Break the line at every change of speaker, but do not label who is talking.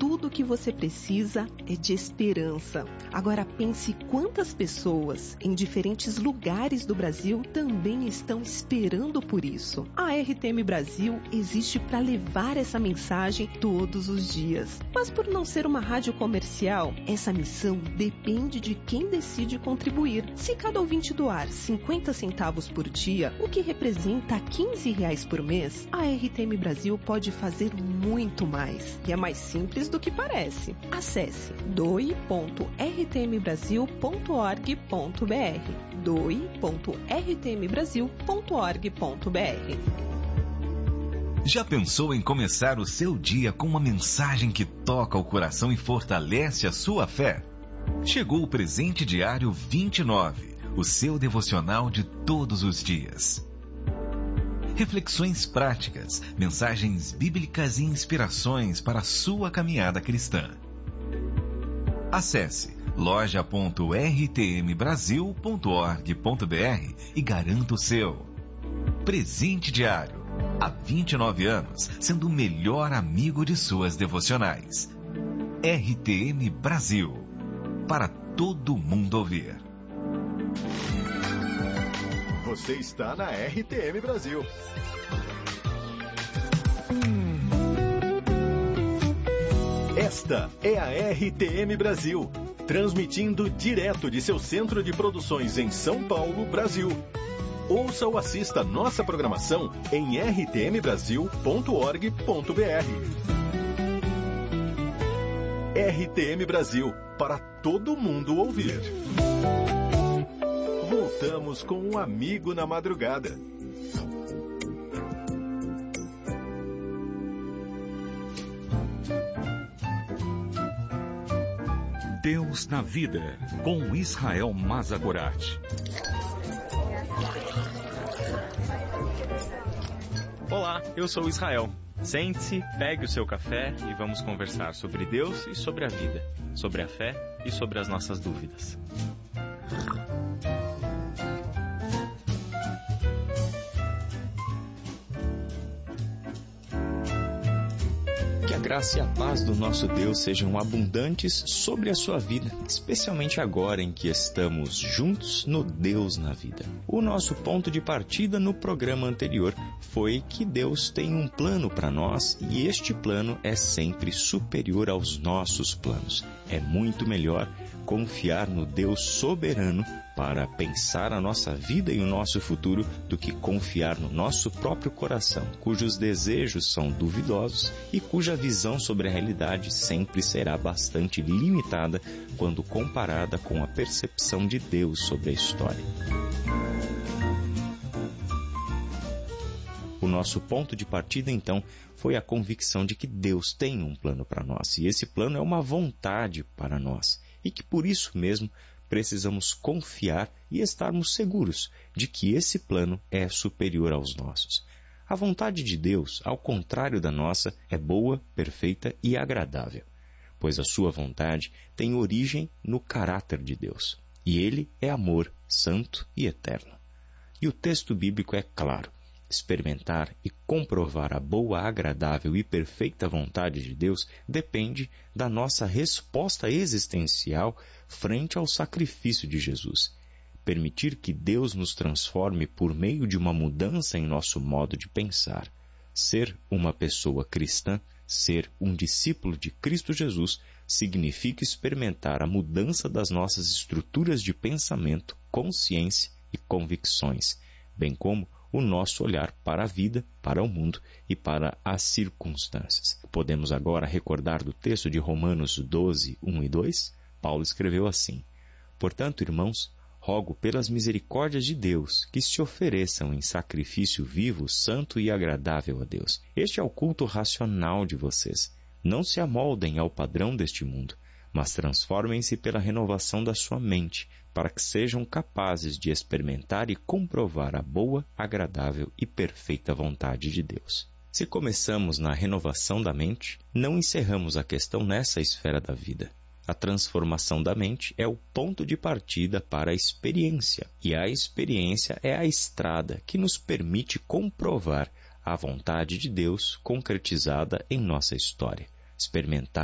tudo o que você precisa é de esperança. Agora pense quantas pessoas em diferentes lugares do Brasil também estão esperando por isso. A RTM Brasil existe para levar essa mensagem todos os dias. Mas por não ser uma rádio comercial, essa missão depende de quem decide contribuir. Se cada ouvinte doar 50 centavos por dia, o que representa R$15 por mês, a RTM Brasil pode fazer muito mais. E é mais simples do que parece. Acesse doe.rtmbrasil.org.br doe.rtmbrasil.org.br.
Já pensou em começar o seu dia com uma mensagem que toca o coração e fortalece a sua fé? Chegou o Presente Diário 29, o seu devocional de todos os dias. Reflexões práticas, mensagens bíblicas e inspirações para a sua caminhada cristã. Acesse loja.rtmbrasil.org.br e garanta o seu. Presente Diário, há 29 anos, sendo o melhor amigo de suas devocionais. RTM Brasil, para todo mundo ouvir.
Você está na RTM Brasil. Esta é a RTM Brasil, transmitindo direto de seu centro de produções em São Paulo, Brasil. Ouça ou assista nossa programação em rtmbrasil.org.br. RTM Brasil, para todo mundo ouvir. Voltamos com um amigo na madrugada.
Deus na Vida, com Israel Mazagorat.
Olá, eu sou Israel. Sente-se, pegue o seu café e vamos conversar sobre Deus e sobre a vida, sobre a fé e sobre as nossas dúvidas. Que a graça e a paz do nosso Deus sejam abundantes sobre a sua vida, especialmente agora em que estamos juntos no Deus na Vida. O nosso ponto de partida no programa anterior foi que Deus tem um plano para nós e este plano é sempre superior aos nossos planos. É muito melhor confiar no Deus soberano para pensar a nossa vida e o nosso futuro do que confiar no nosso próprio coração, cujos desejos são duvidosos e cuja visão sobre a realidade sempre será bastante limitada quando comparada com a percepção de Deus sobre a história. O nosso ponto de partida, então, foi a convicção de que Deus tem um plano para nós, e esse plano é uma vontade para nós, e que por isso mesmo precisamos confiar e estarmos seguros de que esse plano é superior aos nossos. A vontade de Deus, ao contrário da nossa, é boa, perfeita e agradável, pois a sua vontade tem origem no caráter de Deus, e Ele é amor, santo e eterno. E o texto bíblico é claro: experimentar e comprovar a boa, agradável e perfeita vontade de Deus depende da nossa resposta existencial frente ao sacrifício de Jesus. Permitir que Deus nos transforme por meio de uma mudança em nosso modo de pensar. Ser uma pessoa cristã, ser um discípulo de Cristo Jesus, significa experimentar a mudança das nossas estruturas de pensamento, consciência e convicções, bem como o nosso olhar para a vida, para o mundo e para as circunstâncias. Podemos agora recordar do texto de Romanos 12, 1 e 2? Paulo escreveu assim: Portanto, irmãos, rogo pelas misericórdias de Deus que se ofereçam em sacrifício vivo, santo e agradável a Deus. Este é o culto racional de vocês. Não se amoldem ao padrão deste mundo, mas transformem-se pela renovação da sua mente, para que sejam capazes de experimentar e comprovar a boa, agradável e perfeita vontade de Deus. Se começamos na renovação da mente, não encerramos a questão nessa esfera da vida. A transformação da mente é o ponto de partida para a experiência, e a experiência é a estrada que nos permite comprovar a vontade de Deus concretizada em nossa história. Experimentar